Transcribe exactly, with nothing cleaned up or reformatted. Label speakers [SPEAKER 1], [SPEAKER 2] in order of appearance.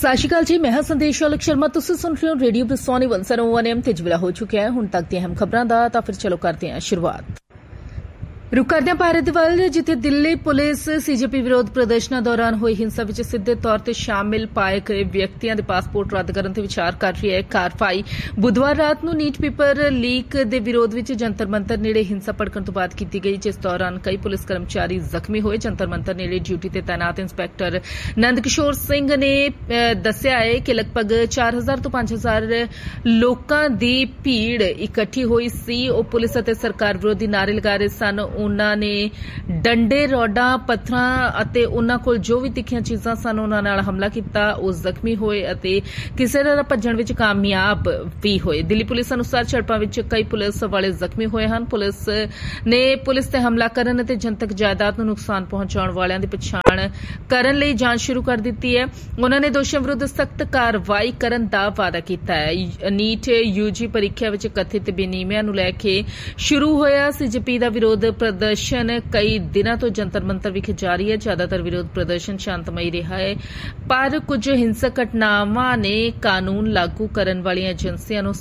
[SPEAKER 1] सत श्री अकाल जी, मैं हां संदेश औलख शर्मा। तुसीं सुन रहे हो रेडियो बिसौनी वन ज़ीरो वन एम ते ਵੇਲਾ ਹੋ ਚੁੱਕਿਆ है। हुण तक दी अहम खबरां दा तां फिर चलो करते हैं शुरुआत। रुख करदे हां भारत दे वल, जिथे दिल्ली पुलिस सीजेपी विरोध प्रदर्शनां दौरान होई हिंसा विच सिद्दे तौर ते शामिल पाए गए व्यक्तियां दे पासपोर्ट रद्द करन ते विचार कर रही है। कार्रवाई बुधवार रात नूं नीट पेपर लीक दे विरोध विच जंतर मंतर नेड़े हिंसा भड़कण तो बाद कीती गई, जिस दौरान कई पुलिस कर्मचारी जख्मी होए। जंतर मंतर नेड़े ड्यूटी ते तैनात इंस्पैक्टर नंद किशोर सिंह ने दस्सिया है कि लगभग चार हजार तो पांच हजार लोकां दी भीड़ इकट्ठी होई सी। ओह पुलिस अते सरकार विरोधी नारे लगा रहे सन। उन्हां ने डंडे, रॉडां, पत्थरां अते उन्हां कोल जो भी तिखियां चीजां सन उन्हां नाल हमला कीता। ओह जख्मी होए अते किसे तरह भज्जण विच कामयाब भी होए। दिल्ली पुलिस अनुसार झड़पां विच कई पुलिस वाले जख्मी होए हन। पुलिस ने पुलिस ते हमला करन अते जनतक जायदाद नूं नुकसान पहुंचाउण वालिआं दी पछाण करन लई जांच शुरू कर दित्ती है। उन्हां ने दोषियां विरुद्ध सख्त कार्रवाई करन दा वादा कीता है। नीट यूजी परीक्षा विच कथित बेनीमिਆਂ ਨੂੰ ਲੈ ਕੇ शुरू होया सीजेपी ਦਾ विरोध प्रदर्शन कई दिनों तो जंतर मंतर विखे जारी है। ज्यादातर विरोध प्रदर्शन शांतमई रहा है, पर कुछ हिंसक घटनावां ने कानून लागू करन वाली एजेंसियां नूं